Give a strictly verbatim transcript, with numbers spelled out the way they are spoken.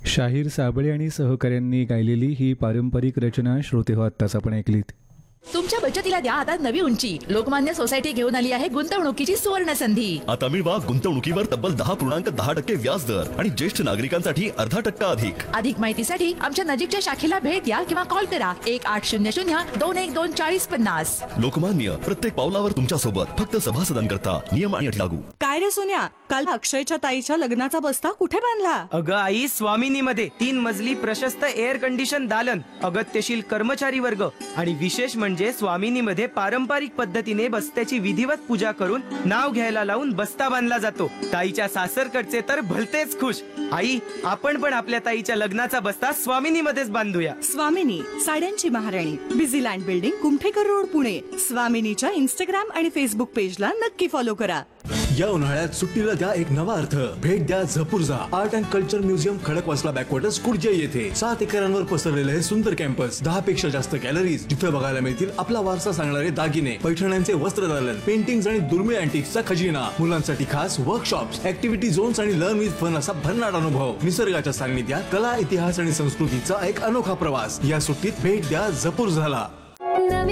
शाहीर साबळे आणि सहकाऱ्यांनी गायलेली ही पारंपरिक रचना श्रोते हो आत्ताच आपण ऐकलीत. तुमच्या बचतीला द्या आता नवी उंची. लोकमान्य सोसायटी घेऊन आली आहे गुंतवणुकीची सुवर्ण संधी. आता मिळवा गुंतवणुकीवर तब्बल दहा पूर्णांक दहा टक्के व्याज दर आणि ज्येष्ठ नागरिकांसाठी अर्धा टक्का अधिक. अधिक माहितीसाठी आमच्या नजीकच्या शाखेला भेट द्या किंवा कॉल करा एक आठ शून्य शून्य दोन एक दोन चाळीस पन्नास. लोकमान्य, प्रत्येक पावलावर तुमच्या सोबत. फक्त सभासदांकरता नियम आणि अटी लागू. काय रे सोन्या, काल अक्षयच्या ताईच्या लग्नाचा बस्ता कुठे बांधला? अगं आई, स्वामिनी मध्ये तीन मजली प्रशस्त एअर कंडिशन दालन, अगत्यशील कर्मचारी वर्ग आणि विशेष म्हणजे स्वामिनी मध्ये पारंपरिक पद्धतीने बस्त्याची विधिवत पूजा करून नाव घ्यायला लावून बस्ता बांधला जातो. ताईच्या सासरकडचे तर भलतेच खुश. आई, आपण पण आपल्या ताईच्या लग्नाचा बस्ता स्वामिनी मध्येच बांधूया. स्वामिनी, साड्यांची महाराणी, busy land building, Kumthekar road, Pune. स्वामिनीच्या Instagram आणि फेसबुक पेजला नक्की फॉलो करा. या उन्हाळ्यात सुट्टीला द्या एक नवा अर्थ. भेट द्या Zapurza art and culture museum, Khadakwasla backwaters, कुर्जे येथे. सात एकरांवर पसरलेले हे सुंदर कॅम्पस, दहा पेक्षा जास्त गॅलरीज, जिथे बघायला मिळतील आपला वारसा सांगणारे दागिने, पैठण्यांचे वस्त्रदालन, पेंटिंग्स आणि दुर्मिळ अँटिक्सचा खजिना. मुलांसाठी खास वर्कशॉप्स, ऍक्टिव्हिटी झोन्स आणि लर्न विथ फन असा भन्नाट अनुभव. निसर्गाच्या सान्निध्यात कला, इतिहास आणि संस्कृतीचा एक अनोखा प्रवास. या सुट्टीत भेट द्या झपूर्झाला.